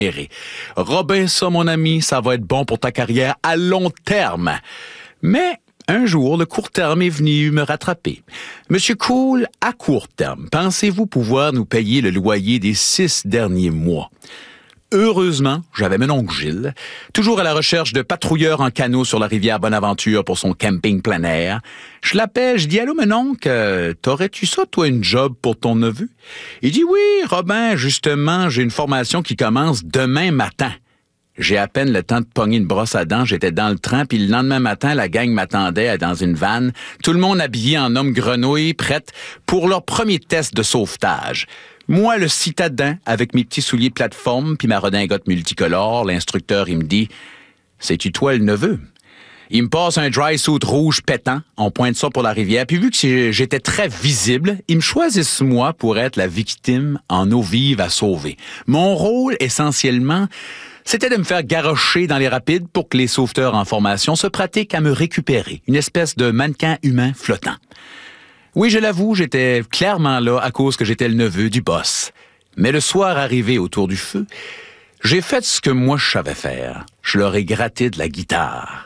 Robin, ça, mon ami, ça va être bon pour ta carrière à long terme. Mais un jour, le court terme est venu me rattraper. Monsieur Cool, à court terme, pensez-vous pouvoir nous payer le loyer des 6 derniers mois? Heureusement, j'avais mon oncle Gilles, toujours à la recherche de patrouilleurs en canot sur la rivière Bonaventure pour son camping plein air. Je l'appelle, je dis « Allô, mon oncle, t'aurais-tu ça, toi, une job pour ton neveu? » Il dit « Oui, Robin, justement, j'ai une formation qui commence demain matin. » J'ai à peine le temps de pogner une brosse à dents, j'étais dans le train, puis le lendemain matin, la gang m'attendait dans une vanne, tout le monde habillé en homme grenouille, prête pour leur premier test de sauvetage. Moi, le citadin, avec mes petits souliers plateforme puis ma redingote multicolore, l'instructeur, il me dit « C'est-tu toi le neveu? » Il me passe un dry suit rouge pétant, on pointe ça pour la rivière, puis vu que j'étais très visible, ils me choisissent moi pour être la victime en eau vive à sauver. Mon rôle, essentiellement, c'était de me faire garrocher dans les rapides pour que les sauveteurs en formation se pratiquent à me récupérer, une espèce de mannequin humain flottant. Oui, je l'avoue, j'étais clairement là à cause que j'étais le neveu du boss. Mais le soir arrivé autour du feu, j'ai fait ce que moi je savais faire. Je leur ai gratté de la guitare.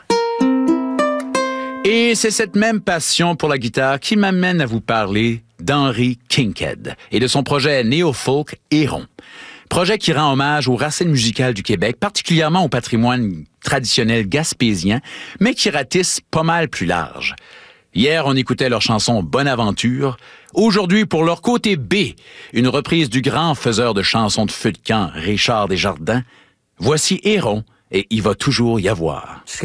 Et c'est cette même passion pour la guitare qui m'amène à vous parler d'Henry Kinkade et de son projet néo-folk Héron. Projet qui rend hommage aux racines musicales du Québec, particulièrement au patrimoine traditionnel gaspésien, mais qui ratisse pas mal plus large. Hier, on écoutait leur chanson Bonaventure. Aujourd'hui, pour leur côté B, une reprise du grand faiseur de chansons de feu de camp, Richard Desjardins. Voici Héron et Il va toujours y avoir.